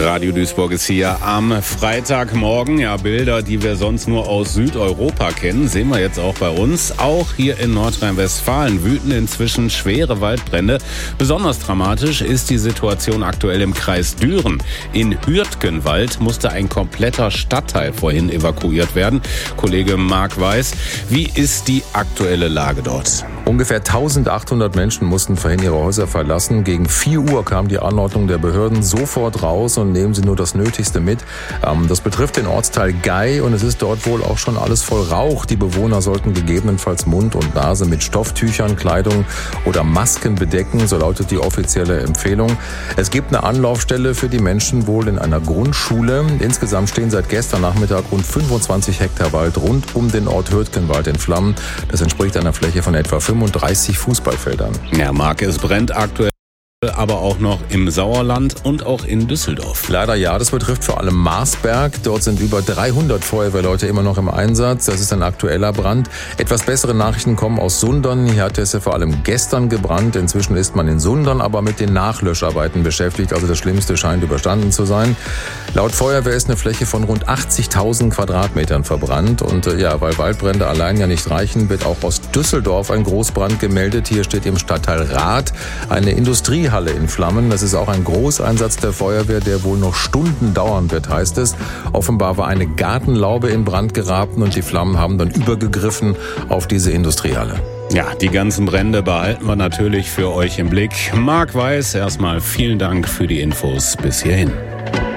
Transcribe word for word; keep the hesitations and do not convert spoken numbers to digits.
Radio Duisburg ist hier am Freitagmorgen. Ja, Bilder, die wir sonst nur aus Südeuropa kennen, sehen wir jetzt auch bei uns. Auch hier in Nordrhein-Westfalen wüten inzwischen schwere Waldbrände. Besonders dramatisch ist die Situation aktuell im Kreis Düren. In Hürtgenwald musste ein kompletter Stadtteil vorhin evakuiert werden. Kollege Marc Weiß, wie ist die aktuelle Lage dort? Ungefähr eintausendachthundert Menschen mussten vorhin ihre Häuser verlassen. Gegen vier Uhr kam die Anordnung der Behörden: sofort raus und nehmen Sie nur das Nötigste mit. Das betrifft den Ortsteil Gei und es ist dort wohl auch schon alles voll Rauch. Die Bewohner sollten gegebenenfalls Mund und Nase mit Stofftüchern, Kleidung oder Masken bedecken, so lautet die offizielle Empfehlung. Es gibt eine Anlaufstelle für die Menschen wohl in einer Grundschule. Insgesamt stehen seit gestern Nachmittag rund fünfundzwanzig Hektar Wald rund um den Ort Hürtgenwald in Flammen. Das entspricht einer Fläche von etwa fünfunddreißig Fußballfeldern. Ja, Marc, es brennt aktuell, aber auch noch im Sauerland und auch in Düsseldorf. Leider ja, das betrifft vor allem Marsberg. Dort sind über dreihundert Feuerwehrleute immer noch im Einsatz. Das ist ein aktueller Brand. Etwas bessere Nachrichten kommen aus Sundern. Hier hat es ja vor allem gestern gebrannt. Inzwischen ist man in Sundern aber mit den Nachlöscharbeiten beschäftigt. Also das Schlimmste scheint überstanden zu sein. Laut Feuerwehr ist eine Fläche von rund achtzigtausend Quadratmetern verbrannt. Und ja, weil Waldbrände allein ja nicht reichen, wird auch aus Düsseldorf ein Großbrand gemeldet. Hier steht im Stadtteil Rath eine Industrie Halle in Flammen. Das ist auch ein Großeinsatz der Feuerwehr, der wohl noch Stunden dauern wird, heißt es. Offenbar war eine Gartenlaube in Brand geraten und die Flammen haben dann übergegriffen auf diese Industriehalle. Ja, die ganzen Brände behalten wir natürlich für euch im Blick. Marc Weiß, erstmal vielen Dank für die Infos bis hierhin.